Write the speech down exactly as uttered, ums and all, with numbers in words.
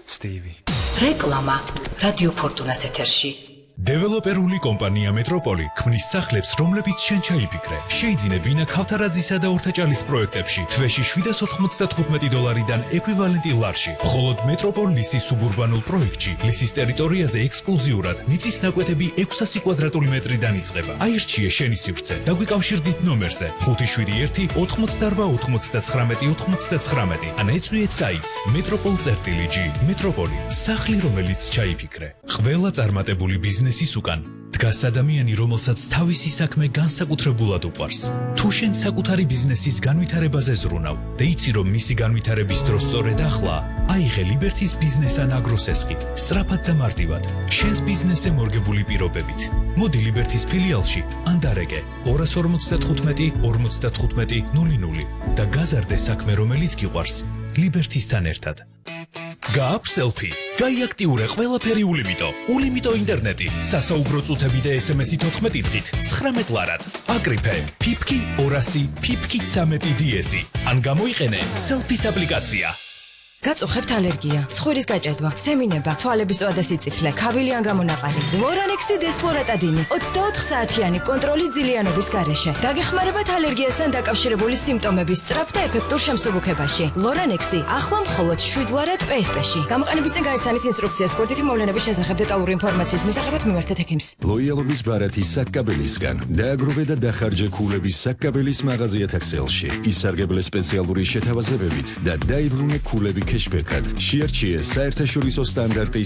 Stevie. რეკლამა რადიო ფორტუნას ეთერში. დეველოპერული კომპანია მეტროპოლი ქმნის სახლებს, რომლებიც შენ ჩაიფიქრე. შეიძინე ვინა ქავთარაძისა და ორთაჭალის პროექტებში თვეში შვიდას ოთხმოცდათხუთმეტი დოლარიდან ეკვივალენტი ლარში. მხოლოდ მეტროპოლ ლისის სუბურბანულ პროექტში ლისის ტერიტორიაზე ექსკლუზიურად მიწის ნაკვეთები ექვსასი კვადრატული მეტრიდან იწყება. აირჩიე შენი სივრცე. დაგვიკავშირდით ნომერზე ხუთი შვიდი ერთი ოთხმოცდარვა ოთხმოცდაცხრამეტი ოცდაცხრამეტი. ან ეწვიეთ საიტს metropol.gr. მეტროპოლი, სახლი, რომელიც ჩაიფიქრე. ყველა წარმატებული ბიზნესი ის უკან დგას ადამიანი, რომელსაც თავისი საქმე განსაკუთრებულად უყვარს. თუ შენ საკუთარი ბიზნესის განვითარებაზე ზრუნავ და იცი, რომ მისი განვითარების დრო სწორედ ახლა, აიღე ლიბერთის ბიზნეს ან აგროსესხი, სწრაფად და მარტივად, შენს ბიზნესზე მორგებული პირობებით. მოდი ლიბერთის ფილიალში ან დარეკე ორას ორმოცდათხუთმეტი ორმოცდათხუთმეტი ნული ნული და გაზარდე საქმე, რომელიც გიყვარს, ლიბერთისთან ერთად. გააქვს სელფი, გაიაქტიურე ყველაფერი ულიმიტო, ულიმიტო ინტერნეტი, სასაუბრო წუთები და ესემესი თოთხმეტი დღით, ცხრამეტ ლარად, აკრიფე, ფიფკი ორასი, ფიფკი ცამეტი დიესი, ან გამოიყენე სელფის აპლიკაცია. გაწუხებთ ალერგია, ცხვირის გაჭედვა, სემინება, თვალების წვა და სიწითლე, ქავილი ან გამონაყარი. ლორანექსი დესფლორეტადინი, ოცდაოთხ საათიანი კონტროლი ძილიანობის გარეშე. დაგეხმარებათ ალერგიასთან დაკავშირებული სიმპტომების სწრაფ და ეფექტურ შემსუბუქებაში. ლორანექსი ახლა მხოლოდ შვიდ ლარად პე ეს პე-ში. გამოყენებისგან გაიცანით ინსტრუქცია სპორტითი მოვლენების შესახებ დეტალური ინფორმაციის მისაღებად მიმართეთ ექიმს. ლოიალობის ბარათის საკკაბელისგან დააგროვე და დახარჯე ქულების საკკაბელის მაღაზიათა ქსელში. ისარგებლე სპეციალური შეთავაზებებით და დაიბრუნე ქულები ქეშბეკად. შეარჩიე საერთაშორისო სტანდარტის